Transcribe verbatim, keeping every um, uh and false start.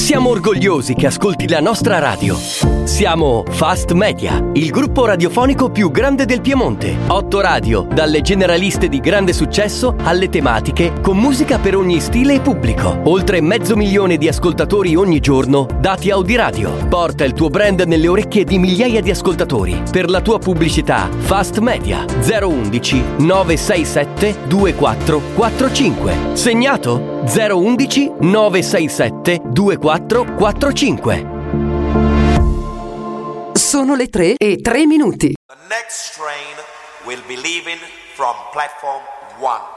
Siamo orgogliosi che ascolti la nostra radio. Siamo Fast Media, il gruppo radiofonico più grande del Piemonte. Otto radio, dalle generaliste di grande successo alle tematiche, con musica per ogni stile e pubblico. Oltre mezzo milione di ascoltatori ogni giorno, dati Audiradio. Porta il tuo brand nelle orecchie di migliaia di ascoltatori. Per la tua pubblicità, Fast Media zero undici nove sei sette due quattro quattro cinque. Segnato? zero undici nove sei sette due quattro quattro cinque. Sono le tre e tre minuti. The next train will be leaving from platform one.